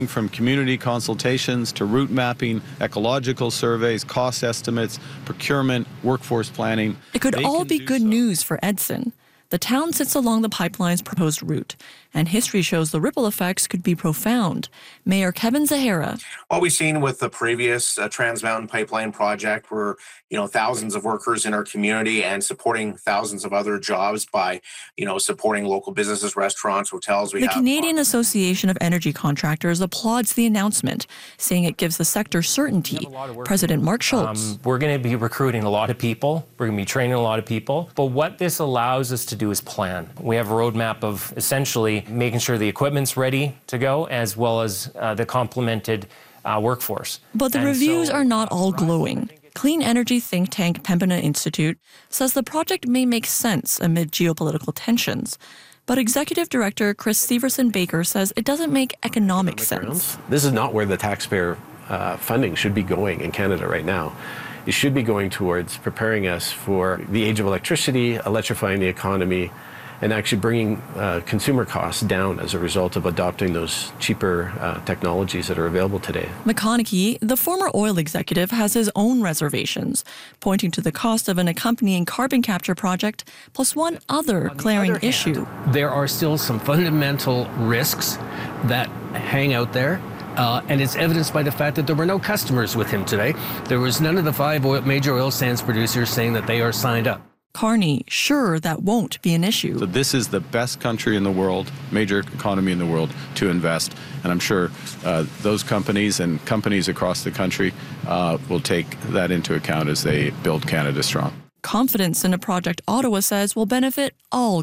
From community consultations to route mapping, ecological surveys, cost estimates, procurement, workforce planning. It could all be good news for Edson. The town sits along the pipeline's proposed route, and history shows the ripple effects could be profound. Mayor Kevin Zahara. What we've seen with the previous Trans Mountain Pipeline project were, thousands of workers in our community and supporting thousands of other jobs by, supporting local businesses, restaurants, hotels. The Canadian Association of Energy Contractors applauds the announcement, saying it gives the sector certainty. President Mark Schultz. We're going to be recruiting a lot of people. We're going to be training a lot of people. But what this allows us to do is plan. We have a roadmap of essentially making sure the equipment's ready to go, as well as the complemented workforce. But the reviews are not all glowing. Clean energy think tank Pembina Institute says the project may make sense amid geopolitical tensions. But Executive Director Chris Severson-Baker says it doesn't make economic sense. This is not where the taxpayer funding should be going in Canada right now. It should be going towards preparing us for the age of electricity, electrifying the economy, and actually bringing consumer costs down as a result of adopting those cheaper technologies that are available today. McConaughey, the former oil executive, has his own reservations, pointing to the cost of an accompanying carbon capture project, plus one other glaring issue. There are still some fundamental risks that hang out there. And it's evidenced by the fact that there were no customers with him today. There was none of the 5 major oil sands producers saying that they are signed up. Carney, sure that won't be an issue. So this is the best country in the world, major economy in the world, to invest. And I'm sure those companies and companies across the country will take that into account as they build Canada strong. Confidence in a project Ottawa says will benefit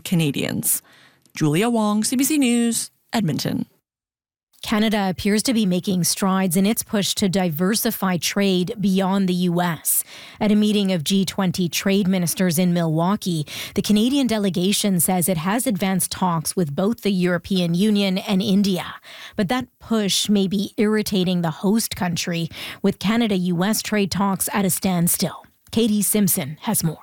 all Canadians. Julia Wong, CBC News, Edmonton. Canada appears to be making strides in its push to diversify trade beyond the U.S. At a meeting of G20 trade ministers in Milwaukee, the Canadian delegation says it has advanced talks with both the European Union and India. But that push may be irritating the host country, with Canada-U.S. trade talks at a standstill. Katie Simpson has more.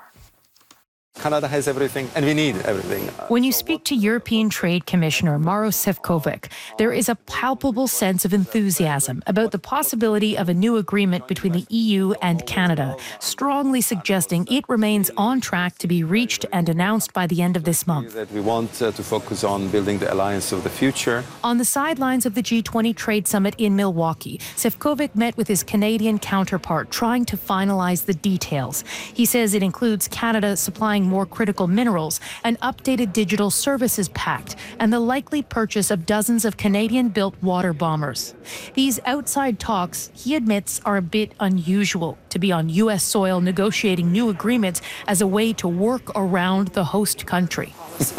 Canada has everything, and we need everything. When you speak to European Trade Commissioner Maros Sefcovic, there is a palpable sense of enthusiasm about the possibility of a new agreement between the EU and Canada, strongly suggesting it remains on track to be reached and announced by the end of this month. That we want to focus on building the alliance of the future. On the sidelines of the G20 Trade Summit in Milwaukee, Sefcovic met with his Canadian counterpart, trying to finalize the details. He says it includes Canada supplying more critical minerals, an updated digital services pact, and the likely purchase of dozens of Canadian-built water bombers. These outside talks, he admits, are a bit unusual, to be on U.S. soil negotiating new agreements as a way to work around the host country.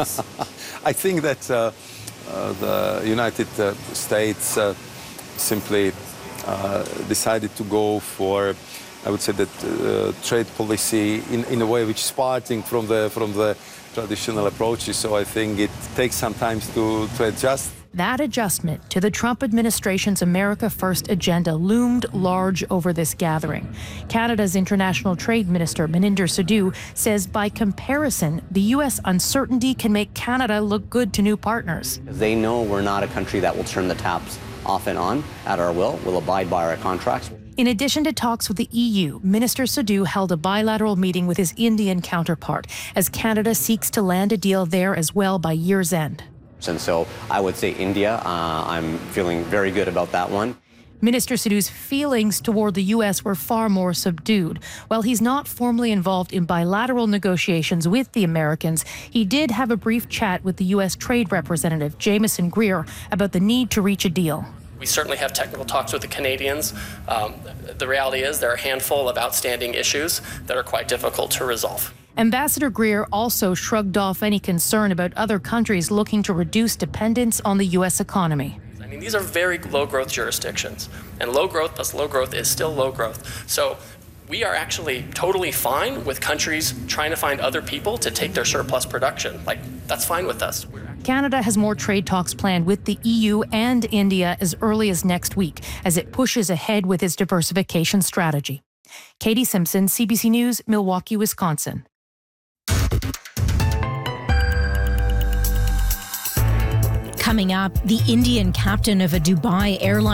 I think that the United States simply decided to go for, I would say, that trade policy in a way which is parting from the traditional approaches. So I think it takes some time to adjust. That adjustment to the Trump administration's America First agenda loomed large over this gathering. Canada's International Trade Minister, Maninder Sidhu, says by comparison, the U.S. uncertainty can make Canada look good to new partners. They know we're not a country that will turn the taps off and on at our will. We'll abide by our contracts. In addition to talks with the EU, Minister Sidhu held a bilateral meeting with his Indian counterpart as Canada seeks to land a deal there as well by year's end. And so I would say India, I'm feeling very good about that one. Minister Sidhu's feelings toward the U.S. were far more subdued. While he's not formally involved in bilateral negotiations with the Americans, he did have a brief chat with the U.S. Trade Representative, Jameson Greer, about the need to reach a deal. We certainly have technical talks with the Canadians. The reality is there are a handful of outstanding issues that are quite difficult to resolve. Ambassador Greer also shrugged off any concern about other countries looking to reduce dependence on the U.S. economy. I mean, these are very low-growth jurisdictions, and low growth plus low growth is still low growth. So we are actually totally fine with countries trying to find other people to take their surplus production. That's fine with us. Canada has more trade talks planned with the EU and India as early as next week as it pushes ahead with its diversification strategy. Katie Simpson, CBC News, Milwaukee, Wisconsin. Coming up, the Indian captain of a Dubai airline